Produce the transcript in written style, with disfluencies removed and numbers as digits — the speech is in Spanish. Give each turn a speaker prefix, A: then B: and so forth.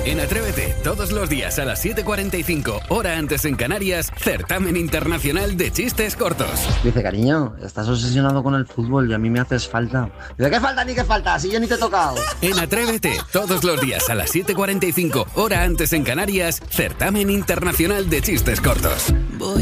A: En Atrévete, todos los días a las 7:45, hora antes en Canarias, certamen internacional de chistes cortos.
B: Dice, cariño, estás obsesionado con el fútbol y a mí me haces falta. Dice, ¿qué falta ni qué falta? Si yo ni te he tocado.
A: En Atrévete, todos los días a las 7:45, hora antes en Canarias, certamen internacional de chistes cortos.